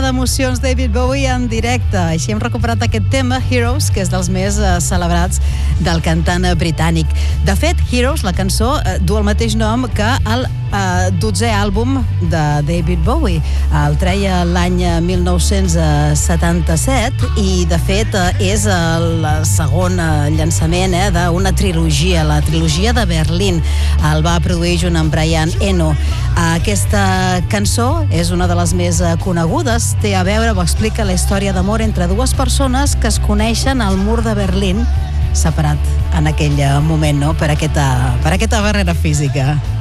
d'emocions David Bowie en directe. Així hem recuperat aquest tema, Heroes, que és dels més celebrats del cantant britànic. De fet, Heroes, la cançó, du el mateix nom que el 12è àlbum de David Bowie. El treia l'any 1977 i, de fet, és el segon llançament d'una trilogia, la trilogia de Berlín. El va produir junt amb Brian Eno. Aquesta cançó és una de les més conegudes. Té a veure o explica la història d'amor entre dues persones que es coneixen al mur de Berlín, separat en aquell moment, no? per aquesta barrera física.